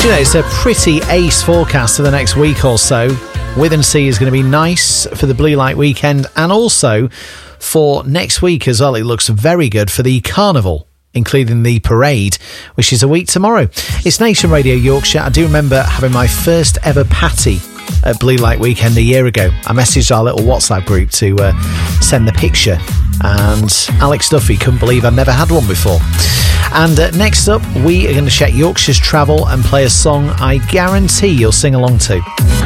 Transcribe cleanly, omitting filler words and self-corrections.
you know, it's a pretty ace forecast for the next week or so. Withensea is going to be nice for the Blue Light weekend, and also for next week as well. It looks very good for the Carnival, including the parade, which is a week tomorrow. It's Nation Radio Yorkshire. I do remember having my first ever patty at Blue Light Weekend a year ago. I messaged our little WhatsApp group to send the picture, and Alex Duffy couldn't believe I'd never had one before. And next up, we are going to check Yorkshire's travel and play a song I guarantee you'll sing along to.